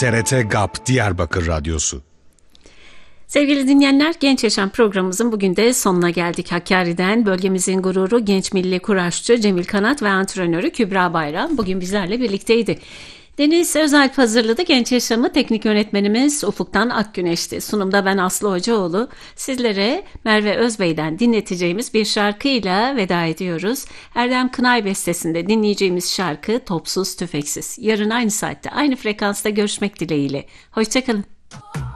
TRT GAP Diyarbakır Radyosu. Sevgili dinleyenler, Genç Yaşam programımızın bugün de sonuna geldik. Hakkari'den bölgemizin gururu genç milli kuraşçı Cemil Kanat ve antrenörü Kübra Bayram bugün bizlerle birlikteydi. Deniz Özalp hazırladı. Genç Yaşam'ı teknik yönetmenimiz Ufuk'tan Akgüneş'ti. Sunumda ben Aslı Hocaoğlu. Sizlere Merve Özbey'den dinleteceğimiz bir şarkıyla veda ediyoruz. Erdem Kınay bestesinde dinleyeceğimiz şarkı Topsuz Tüfeksiz. Yarın aynı saatte aynı frekansta görüşmek dileğiyle. Hoşçakalın.